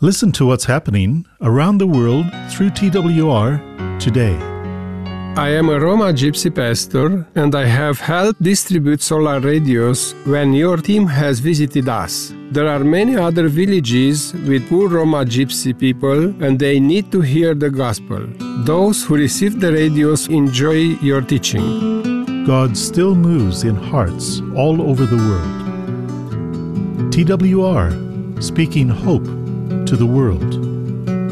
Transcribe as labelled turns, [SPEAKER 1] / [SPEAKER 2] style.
[SPEAKER 1] Listen to what's happening around the world through TWR today.
[SPEAKER 2] I am a Roma Gypsy pastor, and I have helped distribute solar radios when your team has visited us. There are many other villages with poor Roma Gypsy people, and they need to hear the gospel. Those who receive the radios enjoy your teaching.
[SPEAKER 1] God still moves in hearts all over the world. TWR, speaking hope to the world.